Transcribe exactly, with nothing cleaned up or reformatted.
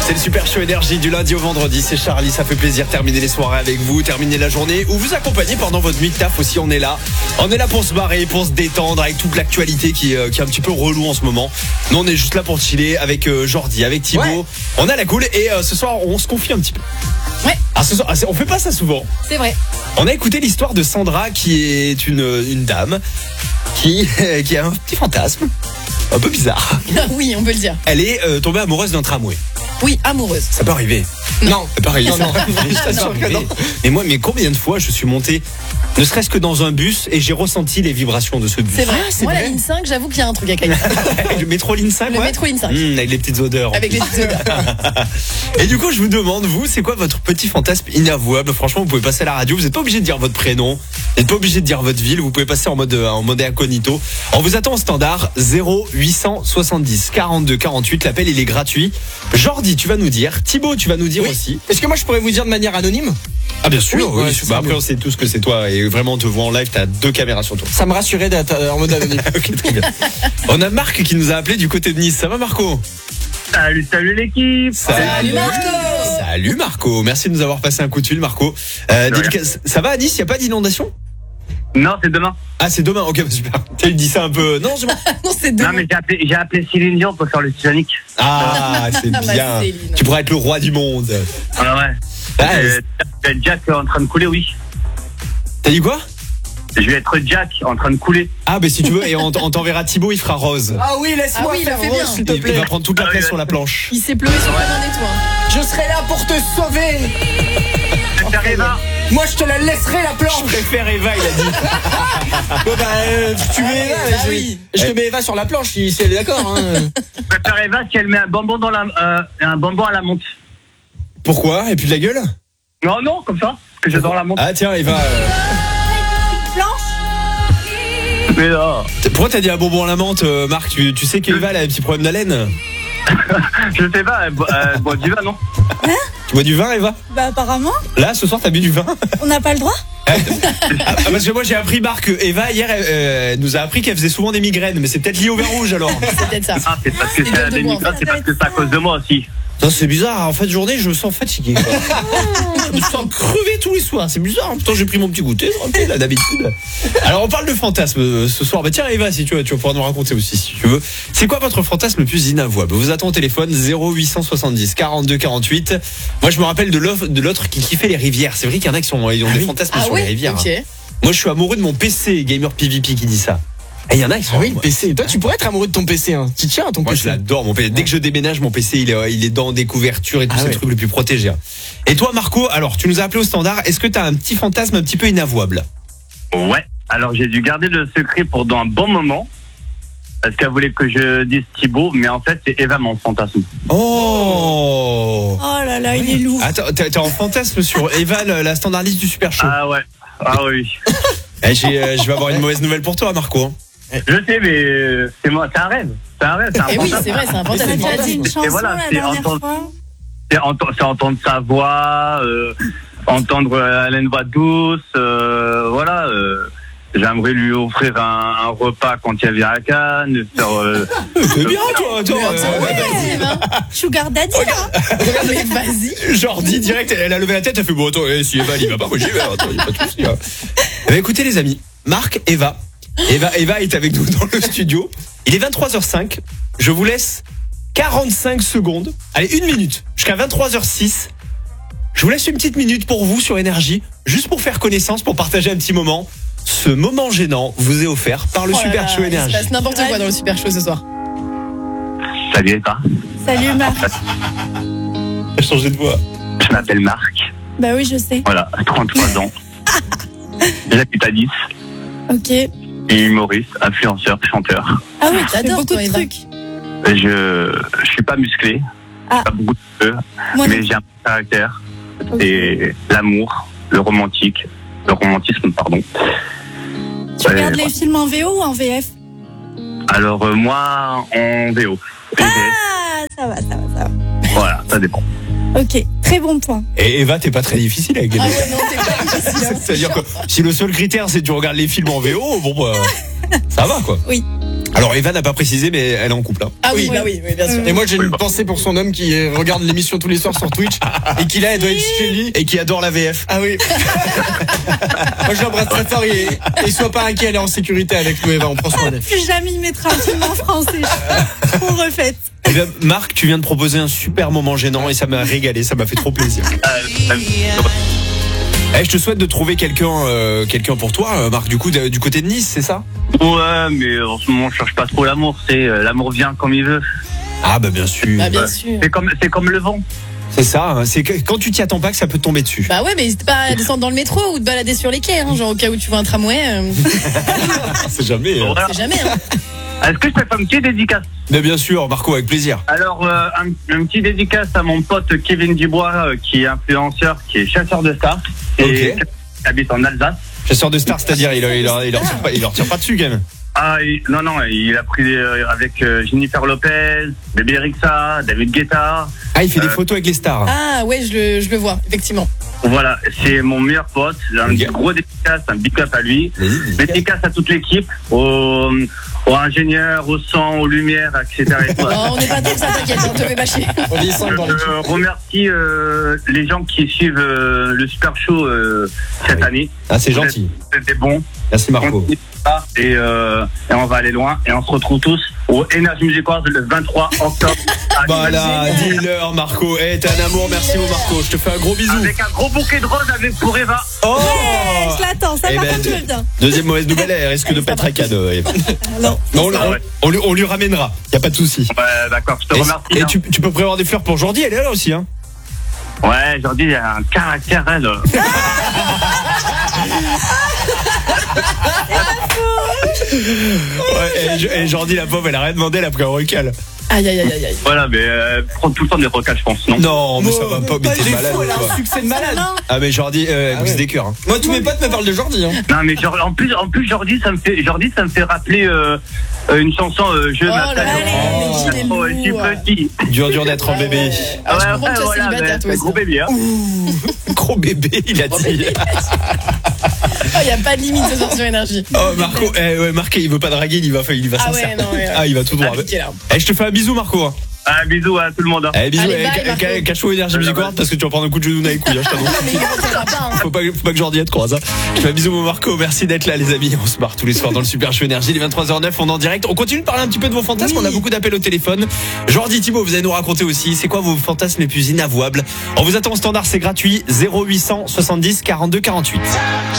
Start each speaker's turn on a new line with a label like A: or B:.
A: C'est le Super Show Énergie du lundi au vendredi. C'est Charlie, ça fait plaisir de terminer les soirées avec vous, terminer la journée ou vous accompagner pendant votre nuit de taf aussi. On est là. On est là pour se barrer, pour se détendre avec toute l'actualité qui, euh, qui est un petit peu relou en ce moment. Nous, on est juste là pour chiller avec euh, Jordi, avec Thibaut. Ouais. On a la cool et euh, ce soir, on se confie un petit peu.
B: Ouais.
A: Ah, ce soir, on fait pas ça souvent.
B: C'est vrai.
A: On a écouté l'histoire de Sandra qui est une, une dame qui, qui a un petit fantasme. Un peu bizarre.
B: Oui, on peut le dire.
A: Elle est euh, tombée amoureuse d'un tramway.
B: Oui, amoureuse.
A: Ça peut arriver.
B: Non,
A: ça peut arriver.
B: Non, non.
A: Ça peut arriver. Mais moi, mais combien de fois je suis monté, ne serait-ce que dans un bus, et j'ai ressenti les vibrations de ce bus.
B: C'est vrai.
A: Ah, c'est
B: moi,
A: vrai.
B: la ligne cinq, j'avoue qu'il y a un truc à Caille.
A: Le métro ligne cinq,
B: Le
A: ouais.
B: métro ligne cinq.
A: Mmh, avec les petites odeurs.
B: Avec les petites odeurs.
A: Et du coup, je vous demande, vous, c'est quoi votre petit fantasme inavouable? Franchement, vous pouvez passer à la radio. Vous n'êtes pas obligé de dire votre prénom. Vous n'êtes pas obligé de dire votre ville. Vous pouvez passer en mode, en mode incognito. On vous attend au standard zéro huit cent soixante-dix quarante-deux quarante-huit. L'appel, il est gratuit. Jordi, tu vas nous dire. Thibaut, tu vas nous dire
C: oui.
A: aussi.
C: Est-ce que moi je pourrais vous dire de manière anonyme?
A: Ah bien sûr, oui,
C: oui,
A: oui.
C: c'est
A: Bah, après on sait tous que c'est toi et vraiment on te voit en live, t'as deux caméras sur toi.
C: Ça me rassurait d'être en mode anonyme.
A: Ok, très bien. On a Marc qui nous a appelé du côté de Nice. Ça va Marco?
D: Salut, salut l'équipe.
B: Salut Marco.
A: Salut Marco, merci de nous avoir passé un coup de fil Marco. Euh, dédicace... Ça va à Nice, il n'y a pas d'inondation?
D: Non, c'est demain.
A: Ah c'est demain, ok super. Tu dit ça un peu... Non, c'est bon.
B: Non, c'est demain.
D: Non, mais j'ai appelé, j'ai appelé Céline Dion pour faire le Titanic.
A: Ah c'est
B: Bah,
A: bien.
B: Céline.
A: Tu pourrais être le roi du monde.
D: Ah ouais.
A: Ah,
D: Euh, Jack en train de couler, oui.
A: T'as dit quoi?
D: Je vais être Jack en train de couler.
A: Ah bah si tu veux, et on, on t'enverra Thibaut, il fera rose.
C: Ah oui, laisse-moi
B: Ah oui, il a
C: faire
B: fait
C: rose,
B: bien.
C: s'il te
A: Il, il
C: plaît.
A: va prendre toute la
D: Ah
A: place
D: oui,
A: sur la
D: ouais.
A: planche.
B: Il s'est pleuré sur la main des toits.
C: Je serai là pour te sauver.
D: Je préfère Eva.
C: Moi je te la laisserai la
A: Je
C: planche.
A: préfère Eva, il a dit.
C: Bon, bah, euh, tu mets Eva,
B: bah
C: je,
B: oui.
C: je te mets Eva sur la planche si, si elle est d'accord. Hein.
D: Je préfère Eva si elle met un bonbon dans la, euh, un bonbon à la menthe.
A: Pourquoi? Et puis de la gueule?
D: Non, non, comme ça. Parce que j'adore la menthe.
A: Ah tiens, Eva. euh,
D: Mais non.
A: Pourquoi t'as dit un bonbon à la menthe, euh, Marc? Tu, tu sais qu'Eva elle a un petit problème d'haleine?
D: Je sais pas, elle bo- elle boit du vin, non?
A: Tu bois du vin, Eva?
E: Bah apparemment,
A: Là, ce soir, t'as bu du vin?
E: on n'a pas le droit.
A: Ah, parce que moi j'ai appris, Marc, que Eva hier elle, euh, elle nous a appris qu'elle faisait souvent des migraines, mais c'est peut-être lié au vin rouge alors.
B: C'est peut-être ça.
D: Ah, c'est parce que
B: C'est
D: c'est la
B: de moi,
D: démigration, c'est parce que c'est à cause de moi aussi.
A: Non, c'est bizarre, en fin de journée je me sens fatigué. Quoi. Je me sens crevé tous les soirs, c'est bizarre. Pourtant j'ai pris mon petit goûter, là d'habitude. Alors on parle de fantasme euh, ce soir. Bah tiens Eva, si tu veux, tu vas pouvoir nous raconter aussi si tu veux. C'est quoi votre fantasme le plus inavouable? Vous attendez au téléphone zéro huit cent soixante-dix quarante-deux quarante-huit. Moi je me rappelle de l'autre, de l'autre qui kiffait les rivières. C'est vrai qu'il y en a qui sont, ils ont des fantasmes
B: Ah
A: sur
B: oui,
A: les rivières.
B: ok.
A: Hein. Moi je suis amoureux de mon P C Gamer P V P qui dit ça. Et il y en a qui sont.
C: Ah oui, le P C. Toi tu pourrais être amoureux de ton P C. Hein. Tu tiens à ton
A: Moi
C: P C.
A: je l'adore mon P C. Dès que je déménage mon P C il est, il est dans des couvertures et tout,
C: Ah
A: c'est
C: ouais.
A: le truc le plus protégé. Et toi Marco, alors tu nous as appelé au standard. Est-ce que tu as un petit fantasme un petit peu inavouable?
D: Ouais. Alors j'ai dû garder le secret pour dans un bon moment. Parce qu'elle voulait que je dise Thibaut, mais en fait c'est Eva mon fantasme.
A: Oh.
E: Oh là là, il est lourd.
A: Attends, t'es t'es en fantasme sur Eva, la la standardiste du Super Show.
D: Ah ouais. Ah oui.
A: Eh, j'ai, euh, je vais avoir une mauvaise nouvelle pour toi Marco. Hein.
D: Je sais, mais euh, c'est moi, c'est un rêve. C'est un rêve, c'est un
B: Et oui,
D: fantasme.
B: c'est vrai, c'est un
E: On a
B: fantasme.
E: déjà dit une
D: Et
E: chanson
D: voilà,
E: la
D: c'est
E: dernière
D: entendre-
E: fois.
D: C'est ento- c'est entendre sa voix, euh, entendre euh, elle a une voix douce, euh, voilà. Euh, J'aimerais lui offrir un, un repas quand elle vient à Cannes, faire, euh,
A: C'est bien toi, attends.
B: Mais attends,
A: euh,
B: ouais, vas-y, hein.
E: Sugar Daddy, là.
B: Mais vas-y.
A: Jordi direct, elle a levé la tête, elle fait bon attends, eh, si Eva elle y va pas, moi j'y vais, attends, y a pas de souci. Hein. Eh ben, écoutez les amis, Marc, Eva, Eva, Eva est avec nous dans le studio. Il est vingt-trois heures cinq. Je vous laisse quarante-cinq secondes. Allez, une minute jusqu'à vingt-trois heures six. Je vous laisse une petite minute pour vous sur Énergie, juste pour faire connaissance, pour partager un petit moment. Ce moment gênant vous est offert par le
B: Oh là
A: Super
B: là,
A: Show
B: il se
A: Énergie.
B: passe n'importe quoi dans le Super Show ce soir.
D: salut Eva.
E: Salut Marc.
A: J'ai changé de voix.
D: Je m'appelle Marc,
E: Bah oui, je sais.
D: voilà, trente-trois ans. J'habite à Nice,
E: Ok.
D: et humoriste, influenceur, chanteur.
E: Ah oui, tu fais
B: J'adore,
E: beaucoup
B: toi,
E: de
B: Eva.
E: trucs.
D: Je, je suis pas musclé,
E: Ah.
D: pas beaucoup de cheveux,
E: Moi non.
D: mais j'ai un caractère,
E: Ok.
D: et l'amour, le romantique, le romantisme, pardon.
E: Tu regardes les films en V O ou en V F?
D: Alors euh, moi en V O. Et
E: Ah, ça va, ça va, ça va.
D: voilà, ça dépend.
E: Ok, très bon point.
A: Et Eva, t'es pas très difficile avec les
B: Ah
A: deux.
B: ouais, non, c'est pas difficile. hein.
A: C'est-à-dire que si le seul critère c'est que tu regardes les films en V O, bon bah, ça va quoi.
E: Oui.
A: Alors Eva n'a pas précisé, mais elle est en couple. Hein.
B: Ah oui,
C: Oui.
B: bah oui, oui, bien sûr.
C: Et moi, j'ai
D: Oui,
C: une
D: bah.
C: pensée pour son homme qui euh, regarde l'émission tous les soirs sur Twitch et qui là, elle doit être chez lui.
A: Et qui adore la V F.
C: Ah oui. Moi, je l'embrasse très fort et, et sois pas inquiet, elle est en sécurité avec nous, Eva. On prend soin d'elle.
E: Plus jamais il mettra un film en français. On refait.
A: Eh bien, Marc, tu viens de proposer un super moment gênant et ça m'a régalé, ça m'a fait trop plaisir.
D: Euh,
A: Eh, je te souhaite de trouver quelqu'un euh, quelqu'un pour toi, euh, Marc, du coup, de- du côté de Nice, c'est ça?
D: Ouais, mais en ce moment, je cherche pas trop l'amour. C'est euh, l'amour vient comme il veut.
A: Ah bah bien sûr.
B: Bah bien
D: Ouais.
B: sûr.
D: C'est comme, c'est comme le vent.
A: C'est ça, hein, c'est que quand tu t'y attends pas que ça peut te tomber dessus.
B: Bah ouais, mais n'hésite pas à descendre dans le métro ou te balader sur les quais, hein, genre au cas où tu vois un tramway, euh,
A: C'est jamais. hein.
D: Voilà.
B: c'est jamais. Hein.
D: Est-ce que je peux faire une petite dédicace?
A: Mais bien sûr, Marco, avec plaisir.
D: Alors, euh, un, un petit dédicace à mon pote Kevin Dubois, euh, qui est influenceur, qui est chasseur de stars, et
A: Ok.
D: qui habite en Alsace.
A: Chasseur de stars, c'est-à-dire, il, il, il, il, leur tire pas, il leur tire pas dessus, quand même.
D: Ah, il- non, non, il a pris euh, avec euh, Jennifer Lopez, Bébé Rexha, David Guetta.
A: Ah, il fait des
D: Euh.
A: photos avec les stars.
B: Ah ouais, je le, je le vois, effectivement.
D: Voilà, c'est mon meilleur pote. J'ai un
A: Ok.
D: gros dédicace, un big up à lui.
A: Vas-y, vas-y.
D: Dédicace à toute l'équipe, aux, aux ingénieurs, au son, aux lumières, et cetera. et tout.
B: Oh, on n'est pas comme ça, t'inquiète, on te fait pas chier.
C: On descend dans l'équipe.
D: Je remercie euh, les gens qui suivent euh, le Super Show euh, cette
A: Oui.
D: année.
A: Ah, c'est gentil.
D: C'était bon.
A: Merci, Marco.
D: Continuez ça, Et, euh, et on va aller loin. Et on se retrouve tous au Energy Music Awards le vingt-trois octobre. à
A: Voilà,
B: Génial.
A: dis-leur, Marco. Eh, t'es un amour, merci, mon Marco. Je te fais un gros bisou.
D: Avec un gros bouquet de roses avec pour Eva.
A: Oh
E: Ouais, je l'attends, ça
A: Eh
E: par
A: ben,
E: contre, je veux bien.
A: Deuxième mauvaise nouvelle, elle risque de pas être un cadeau. Eva.
E: Non.
A: Non, on,
D: Ah ouais.
A: on lui, on lui ramènera. Y a pas de souci.
D: Ouais, d'accord, je te
A: Et,
D: remercie.
A: et
D: hein.
A: tu, tu peux prévoir des fleurs pour Jordi, elle est là aussi, hein.
D: Ouais, Jordi, il a un caractère, elle.
A: Ouais, et, et Jordi, la pauvre, elle a rien demandé, elle a pris un recal.
B: Aïe, aïe, aïe, aïe, aïe.
D: Voilà, mais euh, prendre tout le temps des recals, je pense, non?
A: Non, mais ça va pas, mais
C: Bah,
A: t'es
C: il est
A: malade.
C: fou, elle a
A: toi.
C: un succès de malade.
E: Non.
A: Ah, mais Jordi, euh, elle
C: Ah
A: brise
C: ouais.
A: des cœurs. Hein.
C: Moi, tous mes potes me parlent de Jordi. Hein.
D: Non, mais genre, en plus, en plus, Jordi, ça me fait, Jordi, ça me fait rappeler euh, euh, une chanson. Euh, je
B: Oh là
D: m'appelle.
B: là,
E: mais
B: mais qu'il est
D: Oh, je suis
B: lourd.
D: petit.
A: Dur, dur d'être un
B: Ah
A: bébé.
B: ouais. Ah, je comprends que tu es
D: voilà,
B: célibataire,
D: mais
B: toi
D: c'est
B: aussi.
D: gros bébé, hein.
A: Gros bébé, il a dit.
B: Il n'y a pas de limite ce soir sur énergie.
A: Oh, Marco, eh, ouais, Marc, il veut pas draguer, il va, il va
B: Ah
A: sincère.
B: ouais, non, ouais, ouais.
A: Ah, il va tout droit.
B: Appliqué, là.
A: Eh, je te fais un bisou, Marco. Hein.
D: Un bisou à tout le monde. hein.
A: Eh, bisous,
B: Allez,
A: eh,
B: bye,
A: ca-
B: Marco.
A: ca- cache-toi Energy Music Award parce que tu vas prendre un coup de genou dans les couilles, hein, je t'annonce.
B: Ah, mais il rentendra pas, hein.
A: Faut pas, faut pas que Jordi te croise. Hein. Je fais un bisou, mon Marco. Merci d'être là, les amis. On se barre tous les soirs dans le Super Show Énergie. Les vingt-trois heures neuf, on est en direct. On continue de parler un petit peu de vos fantasmes.
B: Oui.
A: On a beaucoup d'appels au téléphone. Jordi, Thibaut, vous allez nous raconter aussi. C'est quoi vos fantasmes les plus inavouables? On vous attend au standard, c'est gratuit. zéro huit cent soixante-dix quarante-deux quarante-huit.